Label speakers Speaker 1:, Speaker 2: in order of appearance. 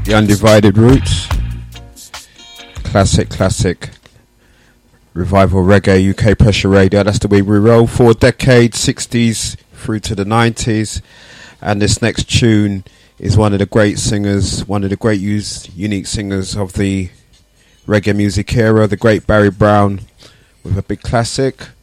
Speaker 1: The Undivided Roots. Classic. Revival Reggae, UK Pressure Radio. That's the way we roll. 4 decades, 60s through to the 90s. And this next tune is one of the great singers, one of the great unique singers of the reggae music era, the great Barry Brown, with a big classic.